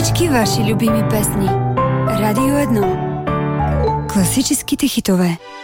Всички ваши любими песни. Радио 1. Класическите хитове.